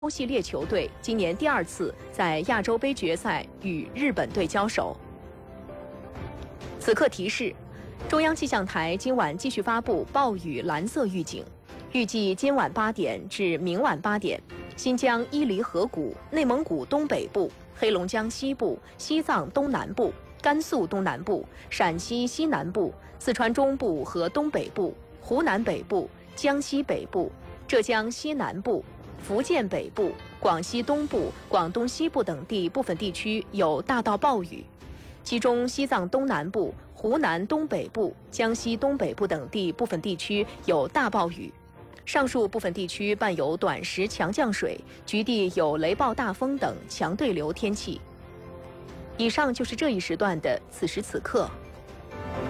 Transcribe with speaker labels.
Speaker 1: 系列球队今年第2次在亚洲杯决赛与日本队交手。此刻提示：中央气象台今晚继续发布暴雨蓝色预警，预计今晚8点至明晚8点，新疆伊犁河谷、内蒙古东北部、黑龙江西部、西藏东南部、甘肃东南部、陕西西南部、四川中部和东北部、湖南北部、江西北部、浙江西南部、福建北部、广西东部、广东西部等地部分地区有大到暴雨，其中西藏东南部、湖南东北部、江西东北部等地部分地区有大暴雨。上述部分地区伴有短时强降水，局地有雷暴大风等强对流天气。以上就是这一时段的此时此刻。